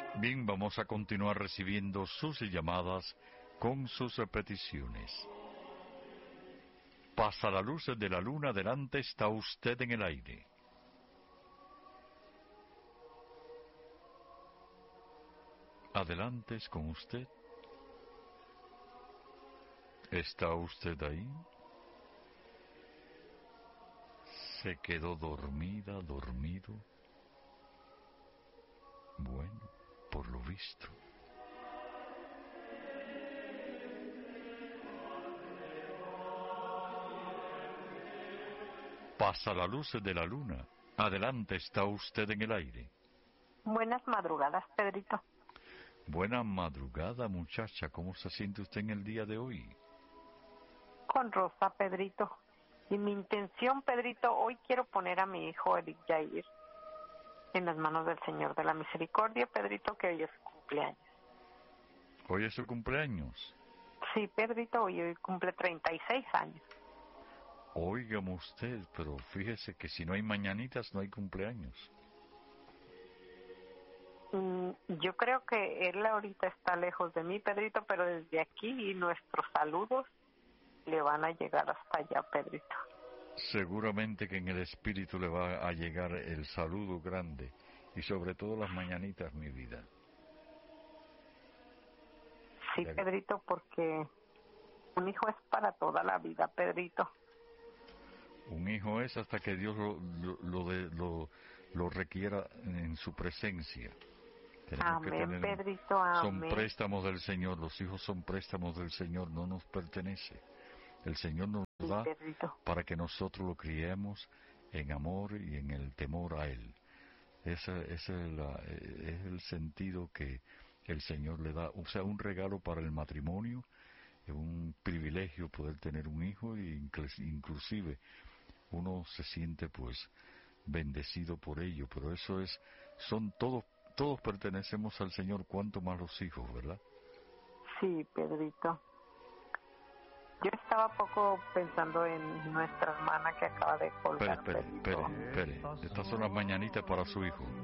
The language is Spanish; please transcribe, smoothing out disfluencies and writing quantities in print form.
Bien, vamos a continuar recibiendo sus llamadas con sus peticiones. Pasa la luz de la luna, adelante, está usted en el aire. Adelante, es con usted. ¿Está usted ahí? ¿Se quedó dormida, dormido? Bueno, por lo visto. Pasa la luz de la luna. Adelante, está usted en el aire. Buenas madrugadas, Pedrito. Buena madrugada, muchacha. ¿Cómo se siente usted en el día de hoy? Con Rosa, Pedrito. Y mi intención, Pedrito, hoy quiero poner a mi hijo Eric Jair en las manos del Señor de la Misericordia, Pedrito, que hoy es su cumpleaños. ¿Hoy es su cumpleaños? Sí, Pedrito, hoy cumple 36 años. Óigame usted, pero fíjese que si no hay mañanitas, no hay cumpleaños. Yo creo que él ahorita está lejos de mí, Pedrito, pero desde aquí nuestros saludos le van a llegar hasta allá, Pedrito. Seguramente que en el espíritu le va a llegar el saludo grande y sobre todo las mañanitas, mi vida. Sí, Pedrito, porque un hijo es para toda la vida, Pedrito. Un hijo es hasta que Dios lo requiera en su presencia. Tenemos que Amén, tener, Pedrito, son amén. préstamos del Señor, los hijos son préstamos del Señor, no nos pertenece. El Señor nos Sí, da Pedrito. para que nosotros lo criemos en amor y en el temor a Él. Ese es el sentido que el Señor le da, o sea, un regalo para el matrimonio, es un privilegio poder tener un hijo e inclusive uno se siente pues bendecido por ello, pero eso es, son todos pertenecemos al Señor, cuanto más los hijos, ¿verdad? Sí, Pedrito. Yo estaba poco pensando en nuestra hermana que acaba de colgar, Espere. Estas son las mañanitas para su hijo.